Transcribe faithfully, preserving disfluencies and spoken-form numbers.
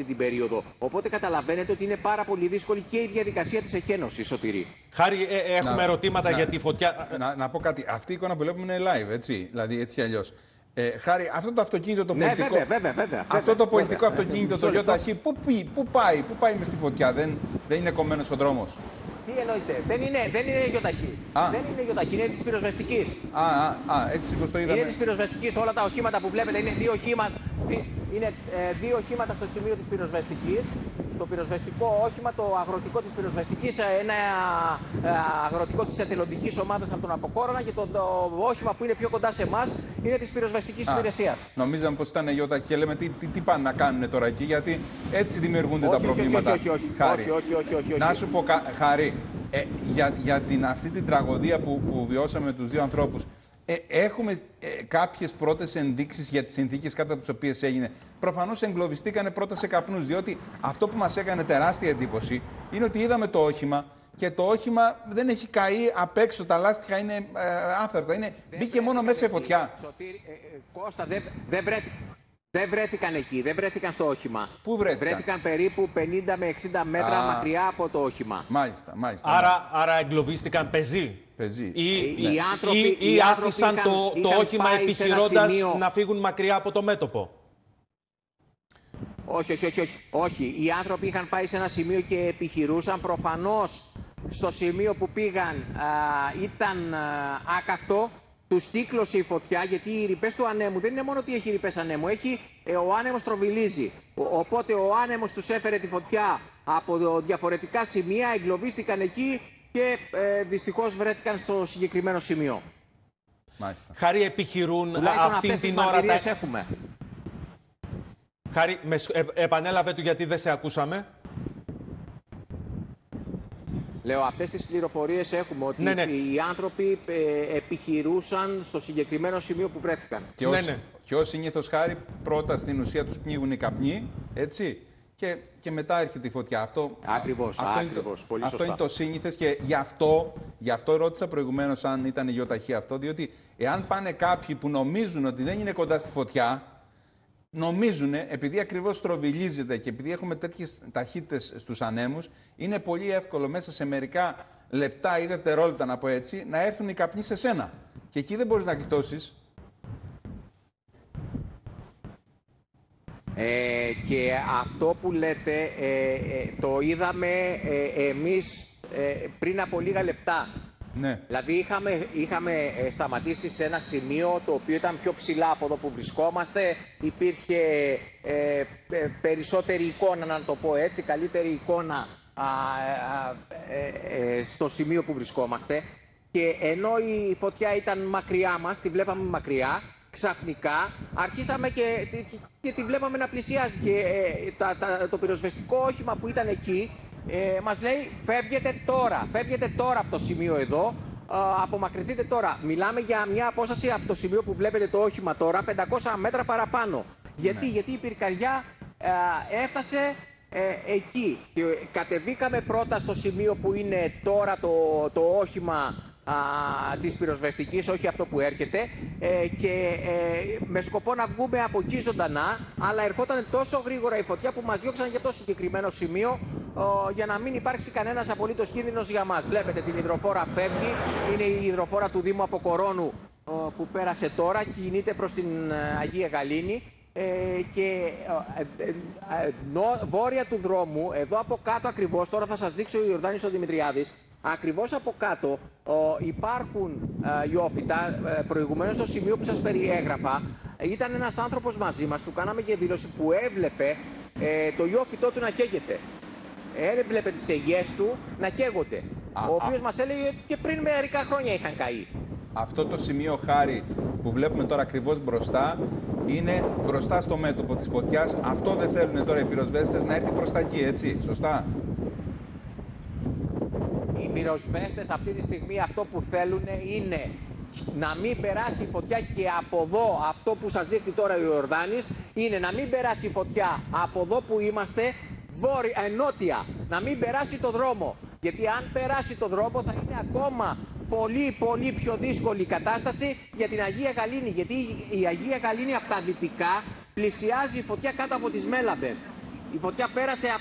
αυτή την περίοδο. Οπότε καταλαβαίνετε ότι είναι πάρα πολύ δύσκολη και η διαδικασία της εκένωσης, Σωτήρη. Χάρη, ε, έχουμε να, ερωτήματα να, για τη φωτιά. Να, να πω κάτι. Αυτή η εικόνα που βλέπουμε είναι live, έτσι. Δηλαδή, έτσι κι αλλιώς. Ε, Χάρη, αυτό το αυτοκίνητο το πολιτικό. Ναι, βέβαια, βέβαια, βέβαια, αυτό το πολιτικό βέβαια, αυτοκίνητο, βέβαια, το ΙΧ, πού, πού πάει, πού πάει μες στη φωτιά, δεν, δεν είναι κομμένος ο δρόμος. Τι εννοείται, δεν είναι, δεν είναι γιοταχή. Δεν είναι γιοταχή, είναι της πυροσβεστικής. Α, α, α, έτσι όπως το είδαμε. Είναι της πυροσβεστικής, όλα τα οχήματα που βλέπετε είναι δύο οχήματα, είναι, ε, δύο οχήματα στο σημείο της πυροσβεστικής. Το πυροσβεστικό όχημα, το αγροτικό της πυροσβεστικής, ένα ε, αγροτικό της εθελοντικής ομάδας από τον Αποκόρονα και το, το όχημα που είναι πιο κοντά σε εμάς είναι της πυροσβεστικής υπηρεσίας. Νομίζαμε πως ήταν γιοταχή και λέμε τι, τι, τι πάνε να κάνουν τώρα εκεί, γιατί έτσι δημιουργούνται όχι, τα προβλήματα. Όχι, όχι, όχι, Χάρη. όχι, όχι, όχι, όχι, όχι. Να σου πω, Χάρη, ε, για, για την, αυτή την τραγωδία που, που βιώσαμε με τους δύο ανθρώπους, Ε, έχουμε ε, κάποιες πρώτες ενδείξεις για τις συνθήκες κάτω από τις οποίες έγινε. Προφανώς εγκλωβιστήκανε πρώτα σε καπνούς, διότι αυτό που μας έκανε τεράστια εντύπωση είναι ότι είδαμε το όχημα και το όχημα δεν έχει καεί απ' έξω, τα λάστιχα είναι ε, άφθαρτα, είναι, μπήκε μόνο μέσα σε φωτιά. Σωτήρη, ε, ε, Κώστα, δεν δε βρέθηκαν. Δεν βρέθηκαν εκεί, δεν βρέθηκαν στο όχημα. Πού βρέθηκαν? Βρέθηκαν περίπου πενήντα με εξήντα μέτρα Α, μακριά από το όχημα. Μάλιστα, μάλιστα. Άρα, άρα εγκλωβίστηκαν πεζοί. Πεζοί. Ή, οι ναι. άνθρωποι, ή, ή οι άφησαν είχαν, το, είχαν το όχημα επιχειρώντας σημείο... να φύγουν μακριά από το μέτωπο. Όχι, όχι, όχι, όχι. όχι. Οι άνθρωποι είχαν πάει σε ένα σημείο και επιχειρούσαν. Προφανώς στο σημείο που πήγαν α, ήταν α, άκαυτο. Τους κύκλωσε η φωτιά, γιατί οι ρηπές του ανέμου δεν είναι μόνο ότι έχει ρηπές ανέμου, έχει, ε, ο άνεμος τροβιλίζει. Ο, οπότε ο άνεμος τους έφερε τη φωτιά από διαφορετικά σημεία, εγκλωβίστηκαν εκεί και ε, δυστυχώς βρέθηκαν στο συγκεκριμένο σημείο. Μάλιστα. Χάρη, επιχειρούν Τουλάχιστον αυτήν την ώρα. Τα... έχουμε. Χάρη, με, ε, επανέλαβε του γιατί δεν σε ακούσαμε. Λέω, αυτές τις πληροφορίες έχουμε, ότι ναι, ναι. οι άνθρωποι ε, επιχειρούσαν στο συγκεκριμένο σημείο που βρέθηκαν. Και ως, ναι, ναι. και ως συνήθως, Χάρη, πρώτα στην ουσία τους πνίγουν οι καπνοί, έτσι, και, και μετά έρχεται η φωτιά. Αυτό, ακριβώς, αυτό, ακριβώς, είναι, το, πολύ αυτό είναι το σύνηθες και γι' αυτό, γι' αυτό ρώτησα προηγουμένως αν ήταν γιοταχή αυτό, διότι εάν πάνε κάποιοι που νομίζουν ότι δεν είναι κοντά στη φωτιά, νομίζουν, επειδή ακριβώς στροβιλίζεται και επειδή έχουμε τέτοιες ταχύτητες στους ανέμους, είναι πολύ εύκολο μέσα σε μερικά λεπτά ή δευτερόλεπτα, να πω έτσι, να έρθουν οι καπνοί σε σένα. Και εκεί δεν μπορείς να γλιτώσεις. Ε, και αυτό που λέτε ε, ε, το είδαμε ε, εμείς ε, πριν από λίγα λεπτά. Ναι. Δηλαδή είχαμε, είχαμε σταματήσει σε ένα σημείο το οποίο ήταν πιο ψηλά από εδώ που βρισκόμαστε. Υπήρχε ε, περισσότερη εικόνα, να το πω έτσι, καλύτερη εικόνα α, α, ε, ε, στο σημείο που βρισκόμαστε. Και ενώ η φωτιά ήταν μακριά μας, τη βλέπαμε μακριά, ξαφνικά αρχίσαμε και, και, και τη βλέπαμε να πλησιάζει. Και ε, τα, τα, το πυροσβεστικό όχημα που ήταν εκεί, Ε, μας λέει φεύγετε τώρα, φεύγετε τώρα από το σημείο εδώ, ε, απομακρυνθείτε τώρα. Μιλάμε για μια απόσταση από το σημείο που βλέπετε το όχημα τώρα, πεντακόσια μέτρα παραπάνω. Γιατί, ναι. γιατί η πυρκαγιά ε, έφτασε ε, εκεί. Και κατεβήκαμε πρώτα στο σημείο που είναι τώρα το, το όχημα α, της πυροσβεστικής, όχι αυτό που έρχεται, ε, και ε, με σκοπό να βγούμε από εκεί ζωντανά, αλλά ερχόταν τόσο γρήγορα η φωτιά που μας διώξαν για το συγκεκριμένο σημείο, ο, για να μην υπάρξει κανένας απολύτως κίνδυνος για μας. Βλέπετε την υδροφόρα φεύγει, είναι η υδροφόρα του Δήμου Αποκορώνου ο, που πέρασε τώρα, κινείται προς την Αγία Γαλήνη. Ε, και ε, ε, ε, νο, βόρεια του δρόμου, εδώ από κάτω ακριβώς, τώρα θα σας δείξω ο Ιορδάνης ο Δημητριάδης, ακριβώς από κάτω ο, υπάρχουν ε, ιόφυτα, ε, προηγουμένως στο σημείο που σας περιέγραφα, ήταν ένας άνθρωπος μαζί μας, του κάναμε και δήλωση που έβλεπε ε, το ιόφυτό του να καίγεται. Έβλεπε τις αιγιές του να καίγονται, α, ο οποίος α. μας έλεγε και πριν μερικά χρόνια είχαν καεί. Αυτό το σημείο, Χάρη, που βλέπουμε τώρα ακριβώς μπροστά, είναι μπροστά στο μέτωπο της φωτιάς. Αυτό δεν θέλουν τώρα οι πυροσβέστες, να έρθει προς τα εκεί, έτσι, σωστά? Οι πυροσβέστες αυτή τη στιγμή αυτό που θέλουν είναι να μην περάσει η φωτιά, και από εδώ, αυτό που σας δείχνει τώρα ο Ιορδάνης, είναι να μην περάσει η φωτιά από εδώ που είμαστε, βόρεια, νότια, να μην περάσει το δρόμο. Γιατί αν περάσει το δρόμο θα είναι ακόμα πολύ πολύ πιο δύσκολη κατάσταση για την Αγία Γαλήνη. Γιατί η Αγία Γαλήνη από τα δυτικά πλησιάζει η φωτιά κάτω από τις Μέλαμπες. Η φωτιά πέρασε